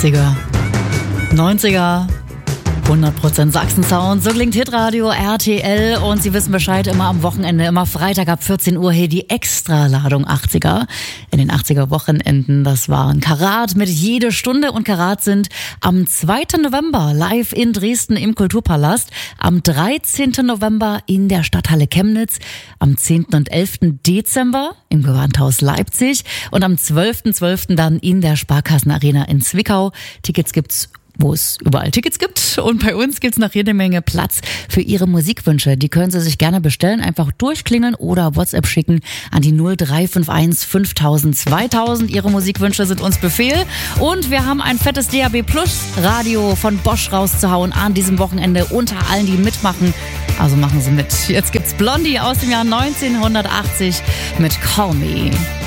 80er, 90er, 100% Sachsen-Sound. So klingt Hitradio RTL und Sie wissen Bescheid, immer am Wochenende, immer Freitag ab 14 Uhr hier die Extraladung 80er. In den 80er Wochenenden, das waren Karat mit jede Stunde und Karat sind am 2. November live in Dresden im Kulturpalast, am 13. November in der Stadthalle Chemnitz, am 10. und 11. Dezember im Gewandhaus Leipzig und am 12.12. dann in der Sparkassenarena in Zwickau. Tickets gibt's, wo es überall Tickets gibt. Und bei uns gibt's noch jede Menge Platz für Ihre Musikwünsche. Die können Sie sich gerne bestellen. Einfach durchklingeln oder WhatsApp schicken an die 0351 5000 2000. Ihre Musikwünsche sind uns Befehl. Und wir haben ein fettes DAB Plus Radio von Bosch rauszuhauen an diesem Wochenende unter allen, die mitmachen. Also machen Sie mit. Jetzt gibt's Blondie aus dem Jahr 1980 mit Call Me.